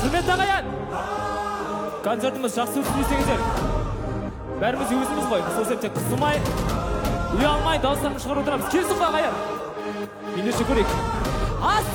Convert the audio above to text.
Құрметті ағайын, концертіміз жақсы өтсін десеңіздер, бәріміз өзіміз ғой, сол себептен қысылмай, ұялмай, дауыстарымызды шығарып отырамыз. Келсін ғой ағайын, ендеше көрейік.